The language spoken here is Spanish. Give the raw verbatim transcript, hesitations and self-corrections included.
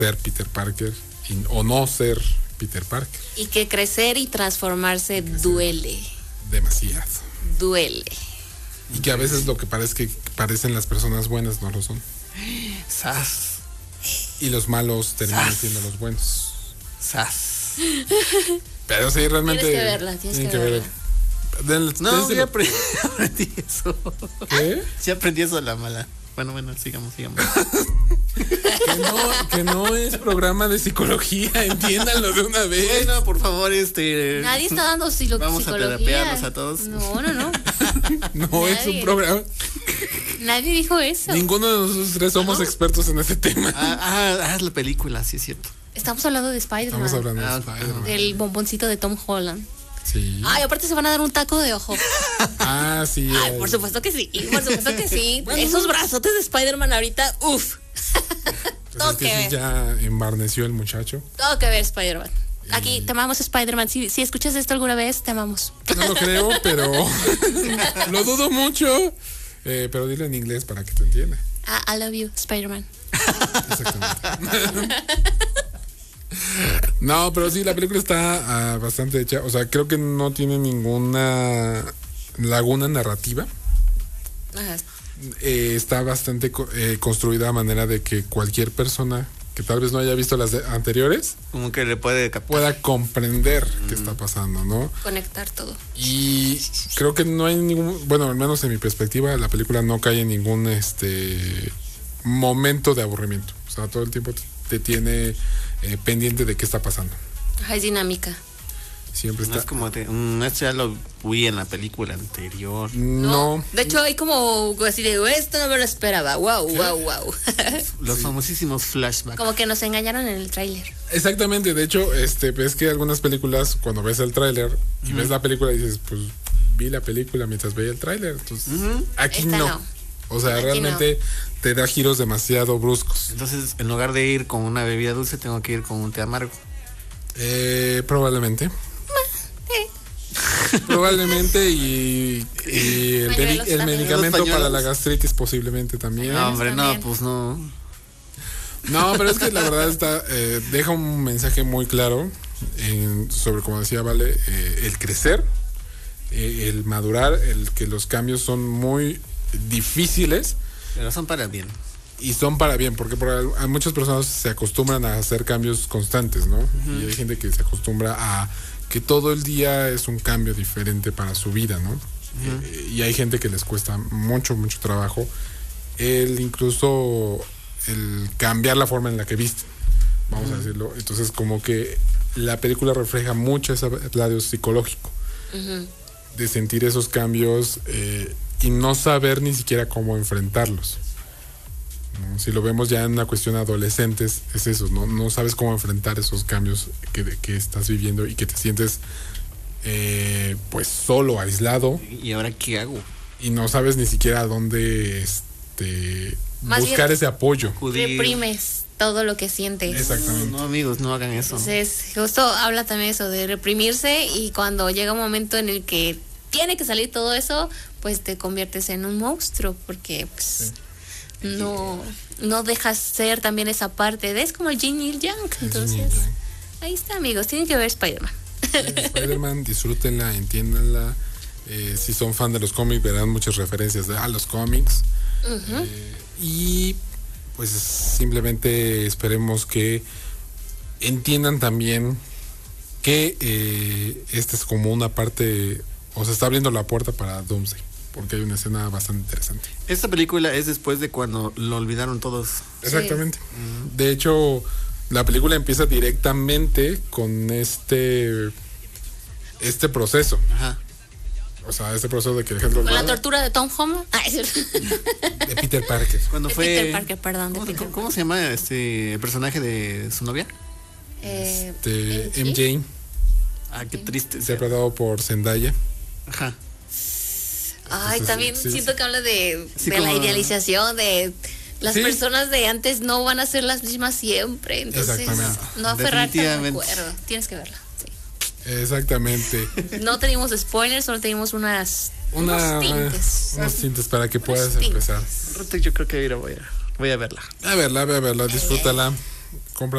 ser Peter Parker y, o no ser Peter Parker. Y que crecer y transformarse duele. Demasiado. Duele. Y que a veces lo que parece que parecen las personas buenas no lo son. Sas. Y los malos terminan Sas. siendo los buenos. Sas. Pero sí, realmente. Tienes que verla, tienes que, que verla. ver. Del, No, desde ya lo- aprendí, aprendí eso. ¿Qué? Sí aprendí eso a la mala. Bueno, bueno, sigamos, sigamos. Que no, que no es programa de psicología, entiéndanlo de una vez. Bueno, por favor, este. Nadie está dando psilo- Vamos a psicología. terapearnos a todos. No, no, no. No es un Nadie. programa. Nadie dijo eso. Ninguno de nosotros tres somos expertos en ese tema. Ah, ah, ah, es la película, sí es cierto. Estamos hablando de Spider-Man. Estamos hablando Ah, de Spider-Man. Del bomboncito de Tom Holland. Sí. Ay, aparte se van a dar un taco de ojo. Ah, sí. Ay, eh, por supuesto que sí. Por supuesto que sí. Esos brazotes de Spider-Man ahorita, uff. pues todo es que que sí, ver. ya embarneció el muchacho. Todo que ver, Spider-Man. Aquí te amamos, Spider-Man. Si, si escuchas esto alguna vez, te amamos. No lo creo, pero lo dudo mucho. Eh, pero dile en inglés para que te entienda. Ah, I love you, Spider-Man. Exactamente. No, pero sí, la película está ah, bastante hecha. O sea, creo que no tiene ninguna laguna narrativa. Ajá. Eh, está bastante co- eh, construida a manera de que cualquier persona que tal vez no haya visto las de- anteriores Como que le puede captar. pueda comprender qué está pasando, ¿no? Conectar todo. Y creo que no hay ningún, bueno, al menos en mi perspectiva, la película no cae en ningún este momento de aburrimiento. O sea, todo el tiempo te, te tiene eh, pendiente de qué está pasando. Ajá, es dinámica. Siempre No está. es como de. mm, esto ya lo vi en la película anterior. No, De hecho, hay como así de, esto no me lo esperaba. Wow, wow, wow. Los famosísimos flashbacks. Como que nos engañaron en el tráiler. exactamente. De hecho, este, ves que algunas películas, cuando ves el tráiler y ves la película, dices, pues vi la película mientras veía el tráiler. Entonces, aquí Esta no. no. O sea, Aquí realmente te da giros demasiado bruscos. Entonces, en lugar de ir con una bebida dulce, tengo que ir con un té amargo. Eh, probablemente. Probablemente y, y el, Pañuelos medi- el también. medicamento Los pañuelos. para la gastritis posiblemente también. No, hombre, no, también. pues no. No, pero es que la verdad está eh, deja un mensaje muy claro en- sobre, como decía Vale, eh, el crecer, eh, el madurar, el que los cambios son muy difíciles Pero son para el bien. y son para bien, porque por, al- a muchas personas se acostumbran a hacer cambios constantes, ¿no? Y hay gente que se acostumbra a que todo el día es un cambio diferente para su vida, ¿no? Eh, y hay gente que les cuesta mucho, mucho trabajo el incluso el cambiar la forma en la que visten, vamos a decirlo. Entonces, como que la película refleja mucho ese lado psicológico de sentir esos cambios eh, y no saber ni siquiera cómo enfrentarlos, ¿no? Si lo vemos ya en una cuestión de adolescentes, es eso, ¿no? No sabes cómo enfrentar esos cambios que, que estás viviendo y que te sientes eh, pues solo, aislado, ¿Y ahora qué hago? y no sabes ni siquiera dónde este, Más buscar bien- ese apoyo. Acudir. Reprimes todo lo que sientes. Exactamente. No, amigos, no hagan eso. Entonces, justo habla también eso de reprimirse y cuando llega un momento en el que tiene que salir todo eso, pues te conviertes en un monstruo porque pues no, no dejas ser también esa parte de es como el Jin Neil Young. Entonces, Neil Young. ahí está, amigos, tienen que ver Spider-Man. Spider-Man, disfrútenla, entiéndanla. Eh, si son fan de los cómics, verán muchas referencias de- a los cómics. Eh, y pues simplemente esperemos que entiendan también que eh, esta es como una parte, o se está abriendo la puerta para Doomsday, porque hay una escena bastante interesante. Esta película es después de cuando lo olvidaron todos. Exactamente. De hecho, la película empieza directamente con este este proceso. Ajá. O sea, este proceso de que el ejemplo Con la tortura de Tom Holland. Ah, es cierto. de Peter Parker. Cuando De fue. Peter Parker, perdón, de ¿Cómo, Peter cómo- cómo se llama este el personaje de su novia? Eh, Este, ¿M J? M J, Ah, qué triste. interpretado por Zendaya. Ajá. Ay, Entonces, también sí, siento sí. que habla de, Sí, de la como- idealización, de las Sí. personas de antes no van a ser las mismas siempre. Entonces, Exactamente. no aferrarte al Definitivamente. recuerdo. Tienes que verla. Sí. Exactamente. No tenemos spoilers, solo tenemos unas Una, unos tintes. unos tintes para que puedas tintes. empezar. Yo creo que ir a- voy a, voy a verla. A verla, ve a verla, disfrútala. Compra